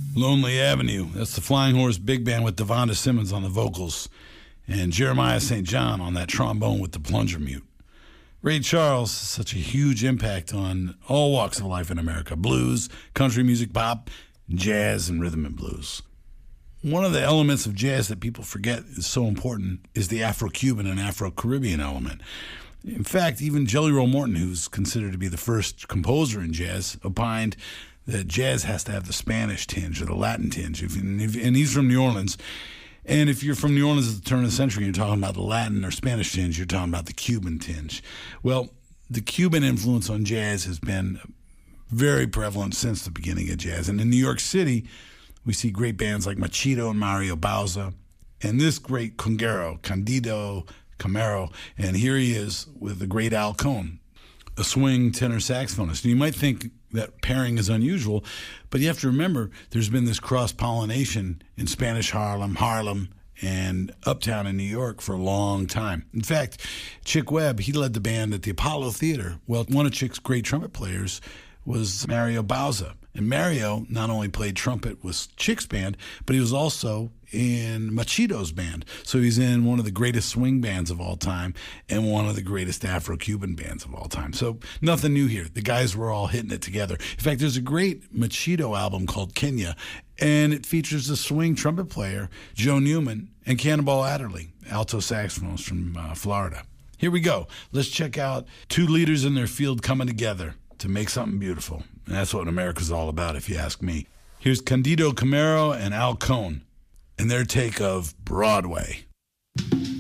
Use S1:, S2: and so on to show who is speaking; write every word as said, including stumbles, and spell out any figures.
S1: Lonely Avenue. That's the Flying Horse Big Band with Devonta Simmons on the vocals and Jeremiah Saint John on that trombone with the plunger mute. Ray Charles has such a huge impact on all walks of life in America: blues, country music, pop, jazz, and rhythm and blues. One of the elements of jazz that people forget is so important is the Afro-Cuban and Afro-Caribbean element. In fact, even Jelly Roll Morton, who's considered to be the first composer in jazz, opined that jazz has to have the Spanish tinge or the Latin tinge. If, and, if, and he's from New Orleans. And if you're from New Orleans at the turn of the century, you're talking about the Latin or Spanish tinge, you're talking about the Cuban tinge. Well, the Cuban influence on jazz has been very prevalent since the beginning of jazz. And in New York City, we see great bands like Machito and Mario Bauza, and this great conguero, Candido Camero. And here he is with the great Al Cohn, a swing tenor saxophonist. And you might think that pairing is unusual, but you have to remember there's been this cross-pollination in Spanish Harlem, Harlem, and Uptown in New York for a long time. In fact, Chick Webb, he led the band at the Apollo Theater. Well, one of Chick's great trumpet players was Mario Bauza. And Mario not only played trumpet with Chick's band, but he was also in Machito's band. So he's in one of the greatest swing bands of all time and one of the greatest Afro-Cuban bands of all time. So nothing new here. The guys were all hitting it together. In fact, there's a great Machito album called Kenya, and it features a swing trumpet player, Joe Newman, and Cannonball Adderley, alto saxophonist from uh, Florida. Here we go. Let's check out two leaders in their field coming together to make something beautiful. And that's what America's all about, if you ask me. Here's Candido Camero and Al Cohn and their take of Broadway.